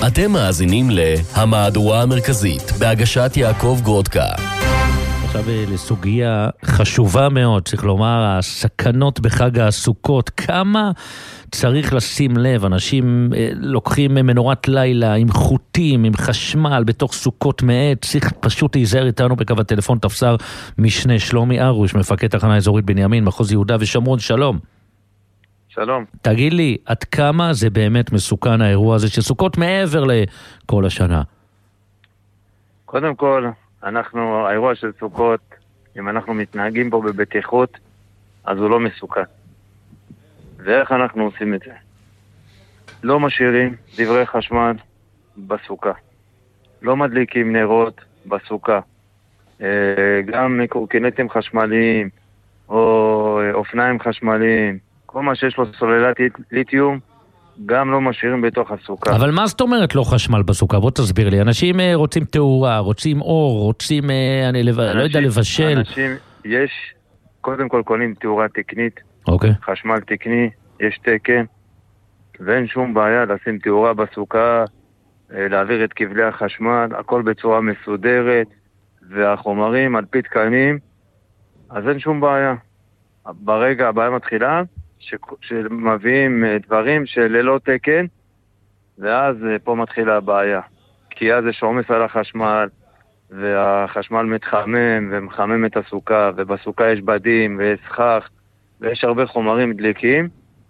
אתם מאזינים להמהדורה המרכזית, בהגשת יעקב גרודקה. עכשיו לסוגיה חשובה מאוד, צריך לומר, הסכנות בחג הסוכות. כמה צריך לשים לב, אנשים לוקחים מנורת לילה עם חוטים, עם חשמל בתוך סוכות מעט, צריך פשוט להיזהר איתנו בקו הטלפון תפסר משנה שלומי ארוש, מפקד תחנה אזורית בנימין, מחוז יהודה ושומרון. שלום. שלום. תגיד לי, עד כמה זה באמת מסוכן האירוע הזה שסוכות מעבר לכל השנה? קודם כל, האירוע של סוכות, אם אנחנו מתנהגים בו בבטיחות, אז הוא לא מסוכן. ואיך אנחנו עושים את זה? לא משאירים דברי חשמל בסוכה. לא מדליקים נרות בסוכה. גם קורקינטים חשמליים, או אופניים חשמליים, כל מה שיש לו סוללת ליתיום, גם לא משאירים בתוך הסוכה. אבל מה זאת אומרת לא חשמל בסוכה? בוא תסביר לי. אנשים רוצים תאורה, רוצים אור, רוצים, לא יודע, לבשל. אנשים, יש, קודם כל קונים תאורה תקנית, חשמל תקני, יש תקן, ואין שום בעיה לשים תאורה בסוכה, להעביר את כבלי החשמל, הכל בצורה מסודרת, והחומרים על פי תקנים, אז אין שום בעיה. ברגע הבעיה מתחילה, שמביאים דברים שללא תקן, ואז פה מתחילה הבעיה. כי אז יש עומס על החשמל, והחשמל מתחמם ומחמם את הסוכה, ובסוכה יש בדים וסכך, ויש הרבה חומרים דליקים,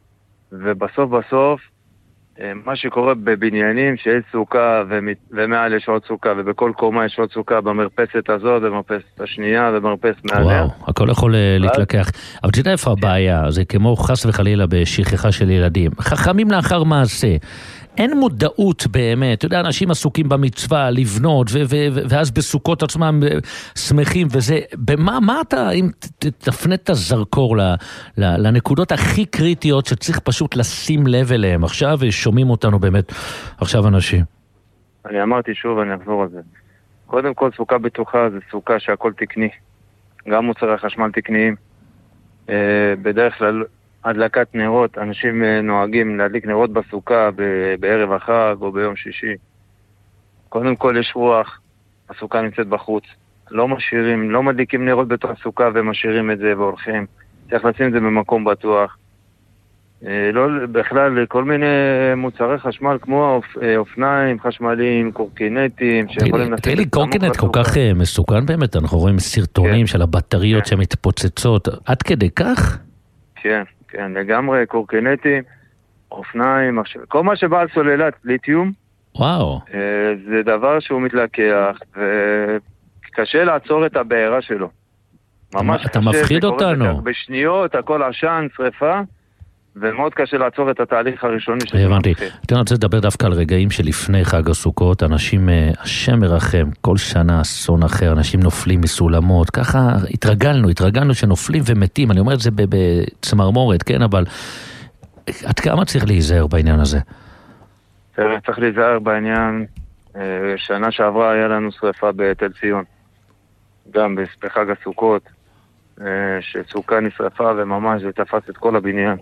ובסוף, מה שקורה בבניינים שיש סוכה ומעל יש עוד סוכה, ובכל קומה יש עוד סוכה במרפסת הזאת, במרפסת השנייה ובמרפסת מעליה. וואו, הכל יכול להתלקח. אבל תדע איפה הבעיה, זה כמו חס וחלילה בשכחה של ילדים. חכמים לאחר מעשה. אין מודעות באמת, אתה יודע, אנשים עסוקים במצווה, לבנות, ואז בסוכות עצמם שמחים, וזה, מה אתה, אם תפנה את הזרקור לנקודות הכי קריטיות שצריך פשוט לשים לב אליהם, עכשיו שומעים אותנו באמת, עכשיו אנשים. אני אמרתי שוב, אני אחזור על זה. קודם כל, סוכה בטוחה זה סוכה שהכל תקני, גם מוצרי חשמל תקניים, בדרך כלל, הדלקת נרות, אנשים נוהגים להדליק נרות בסוכה בערב החג או ביום שישי. קודם כל יש רוח, הסוכה נמצאת בחוץ. לא מדליקים נרות בתוך הסוכה ומשאירים את זה והולכים. צריך לשים את זה במקום בטוח. לא, בכלל, כל מיני מוצרי חשמל כמו אופניים חשמליים, קורקינטים שיכולים... תראי לי, קורקינט כל כך מסוכן באמת, אנחנו רואים סרטונים של הבטריות שמתפוצצות. עד כדי כך? כן. כן, לגמרי, קורקינטים, אופניים, כל מה שבא על סוללת ליתיום, וואו. זה דבר שהוא מתלקח, וקשה לעצור את הבעירה שלו. ממש אתה מפחיד אותנו. בשניות, הכל עשן, שריפה, ומאוד קשה לעצור את התהליך הראשוני שלנו. הבנתי. אני רוצה לדבר דווקא על רגעים שלפני חג הסוכות, אנשים, השם מרחם, כל שנה אסון אחר, אנשים נופלים מסולמות, ככה התרגלנו שנופלים ומתים, אני אומר את זה בצמרמורת, כן, אבל עד כמה צריך להיזהר בעניין הזה? צריך להיזהר בעניין, שנה שעברה היה לנו שריפה בתל ציון, גם בחג הסוכות, שסוכה נשרפה וממש זה תפס את כל הבניין.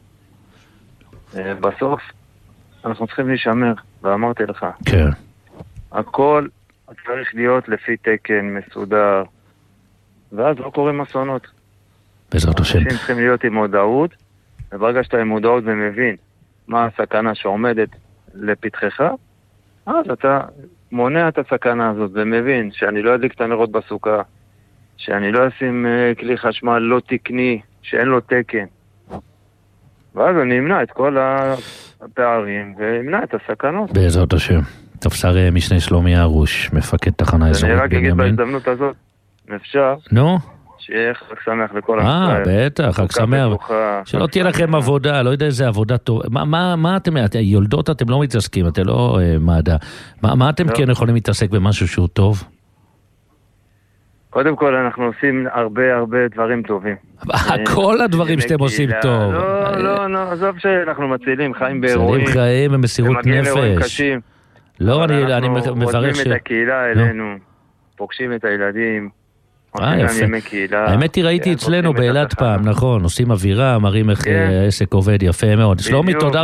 בסוף אנחנו צריכים להישמר, ואמרתי לך, כן. הכל צריך להיות לפי תקן מסודר, ואז לא קוראים אסונות. בעזרת השם. אנשים צריכים להיות עם מודעות, וברגע שאתה עם מודעות ומבין מה הסכנה שעומדת לפתחך, אז אתה מונע את הסכנה הזאת ומבין שאני לא אדליק את הנרות בסוכה, שאני לא אשים כלי חשמל לא תקני, שאין לו תקן. ואז אני אמנע את כל הפערים ואמנע את הסכנות. בעזרת השם. תפסר משנה שלומי ארוש, מפקד תחנה אזורית בנימין. אני רק אגיד בהזדמנות הזאת, אפשר, נו? שיהיה חג שמח לכל ישראל. בטח, חג שמח. שלא תהיה לכם עבודה, לא יודע איזה עבודה טוב. מה אתם, יולדות אתם לא מתעסקים, אתם לא מדע. מה אתם כן יכולים להתעסק במשהו שהוא טוב? קודם כל אנחנו עושים הרבה דברים טובים. כל הדברים שאתם עושים טוב. לא, עזוב שאנחנו מצילים חיים באירועים. מצילים חיים במסירות נפש. לא, אני מברך רודמים את הקהילה אלינו, פוגשים את הילדים. האמת היא, ראיתי אצלנו באילת פעם, נכון, עושים אווירה, מראים איך העסק עובד יפה מאוד. שלומי, תודה